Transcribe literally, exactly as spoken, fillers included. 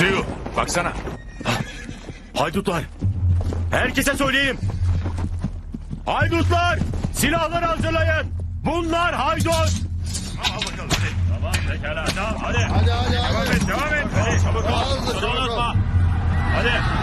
Ziyu baksana. Haydutlar. Herkese söyleyeyim. Haydutlar. Silahları hazırlayın. Bunlar haydut. Al bakalım hadi. Tamam pekala. Tamam hadi. Hadi hadi Devam hadi. et devam et. Hadi çabuk ol. Hızlı, çabuk ol. Hadi.